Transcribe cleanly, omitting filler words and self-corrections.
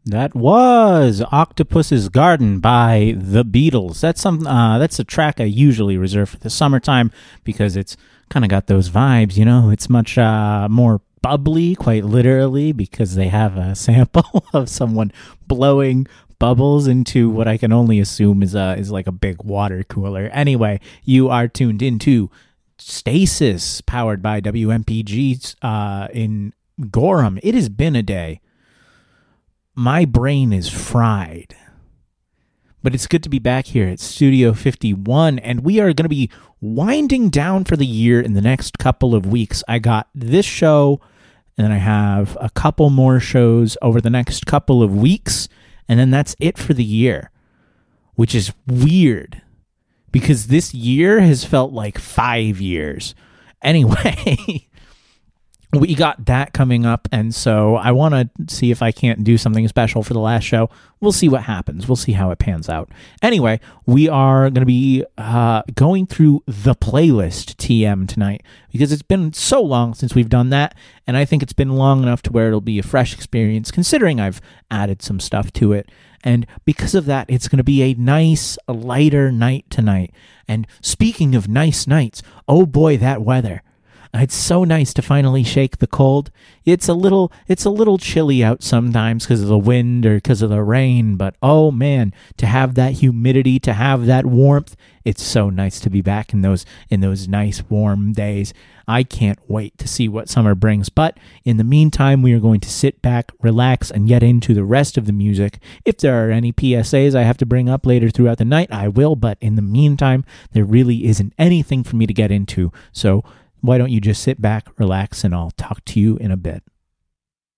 That was Octopus's Garden by The Beatles. That's a track I usually reserve for the summertime because it's kind of got those vibes, you know. It's much more bubbly, quite literally, because they have a sample of someone blowing bubbles into what I can only assume is like a big water cooler. Anyway, you are tuned into Stasis, powered by WMPG in Gorham. It has been a day. My brain is fried. But it's good to be back here at Studio 51, and we are going to be winding down for the year in the next couple of weeks. I got this show, and then I have a couple more shows over the next couple of weeks, and then that's it for the year, which is weird, because this year has felt like 5 years. Anyway, we got that coming up, and so I want to see if I can't do something special for the last show. We'll see what happens. We'll see how it pans out. Anyway, we are going to be going through the playlist TM tonight, because it's been so long since we've done that, and I think it's been long enough to where it'll be a fresh experience, considering I've added some stuff to it. And because of that, it's going to be a nice, lighter night tonight. And speaking of nice nights, oh boy, that weather. It's so nice to finally shake the cold. It's a little chilly out sometimes because of the wind or because of the rain, but oh man, to have that humidity, to have that warmth, it's so nice to be back in those nice warm days. I can't wait to see what summer brings, but in the meantime, we are going to sit back, relax, and get into the rest of the music. If there are any PSAs I have to bring up later throughout the night, I will, but in the meantime, there really isn't anything for me to get into, so why don't you just sit back, relax, and I'll talk to you in a bit.